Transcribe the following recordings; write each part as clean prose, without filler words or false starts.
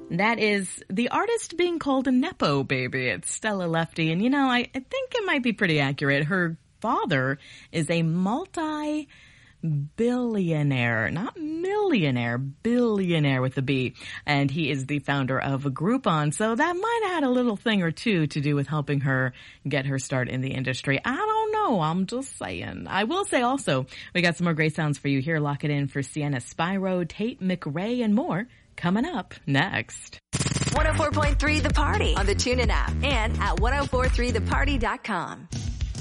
That is the artist being called a Nepo baby. It's Stella Lefty. And, I think it might be pretty accurate. Her father is a multi-billionaire, not millionaire, billionaire with a B. And he is the founder of Groupon. So that might have had a little thing or two to do with helping her get her start in the industry. I don't know. I'm just saying. I will say also, we got some more great sounds for you here. Lock it in for Sienna Spyro, Tate McRae, and more coming up next. 104.3 The Party on the TuneIn app and at 1043theparty.com.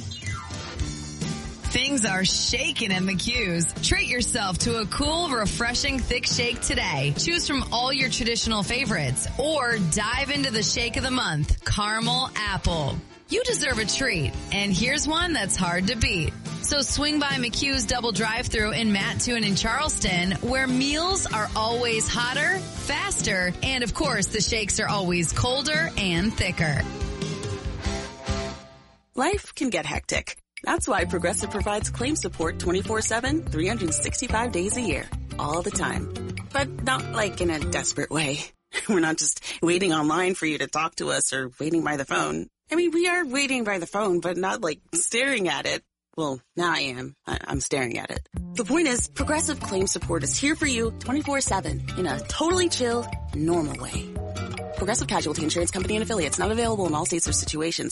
Things are shaking at McHugh's. Treat yourself to a cool, refreshing, thick shake today. Choose from all your traditional favorites or dive into the shake of the month, Caramel Apple. You deserve a treat, and here's one that's hard to beat. So swing by McHugh's Double Drive-Thru in Mattoon and Charleston, where meals are always hotter, faster, and of course the shakes are always colder and thicker. Life can get hectic. That's why Progressive provides claim support 24/7, 365 days a year, all the time. But not like in a desperate way. We're not just waiting online for you to talk to us or waiting by the phone. I mean, we are waiting by the phone, but not like staring at it. Well, now I am. I'm staring at it. The point is, Progressive Claim Support is here for you 24/7 in a totally chill, normal way. Progressive Casualty Insurance Company and Affiliates, not available in all states or situations.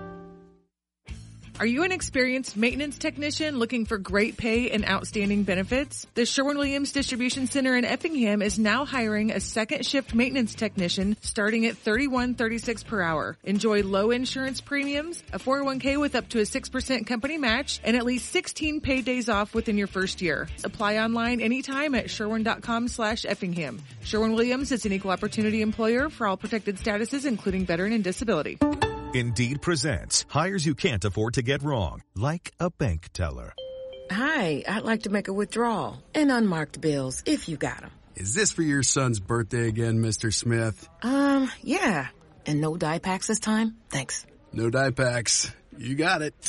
Are you an experienced maintenance technician looking for great pay and outstanding benefits? The Sherwin-Williams Distribution Center in Effingham is now hiring a second shift maintenance technician starting at $31.36 per hour. Enjoy low insurance premiums, a 401k with up to a 6% company match, and at least 16 paid days off within your first year. Apply online anytime at sherwin.com/Effingham. Sherwin-Williams is an equal opportunity employer for all protected statuses, including veteran and disability. Indeed presents hires you can't afford to get wrong, like a bank teller. Hi, I'd like to make a withdrawal. And unmarked bills, if you got them. Is this for your son's birthday again, Mr. Smith? Yeah. And no dye packs this time? Thanks. No dye packs. You got it.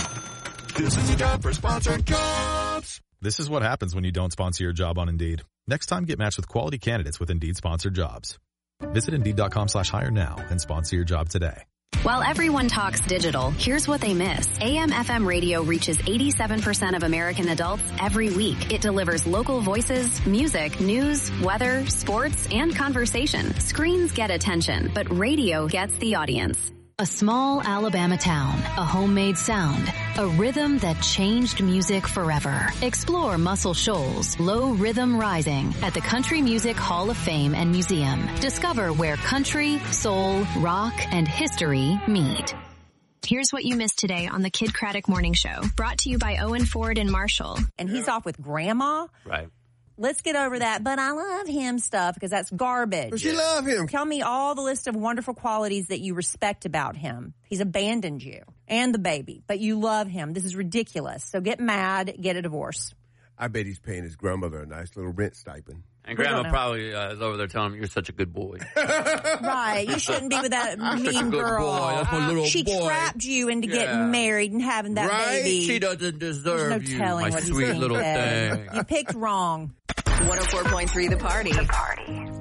This is a job for sponsored jobs. This is what happens when you don't sponsor your job on Indeed. Next time, get matched with quality candidates with Indeed sponsored jobs. Visit Indeed.com/hire now and sponsor your job today. While everyone talks digital, here's what they miss. AM/FM radio reaches 87% of American adults every week. It delivers local voices, music, news, weather, sports, and conversation. Screens get attention, but radio gets the audience. A small Alabama town, a homemade sound, a rhythm that changed music forever. Explore Muscle Shoals, Low Rhythm Rising at the Country Music Hall of Fame and Museum. Discover where country, soul, rock, and history meet. Here's what you missed today on the Kid Craddock Morning Show, brought to you by Owen Ford and Marshall. And he's off with Grandma. Right. Let's get over that, but I love him stuff because that's garbage. But you love him. Tell me all the list of wonderful qualities that you respect about him. He's abandoned you and the baby, but you love him. This is ridiculous. So get mad, get a divorce. I bet he's paying his grandmother a nice little rent stipend. And Grandma probably is over there telling him, you're such a good boy. Right. You shouldn't be with that mean girl. Boy. That's my little she boy. trapped you into getting married and having that baby. She doesn't deserve There's no you, telling my what sweet he's little said. thing. You picked wrong. 104.3 The Party.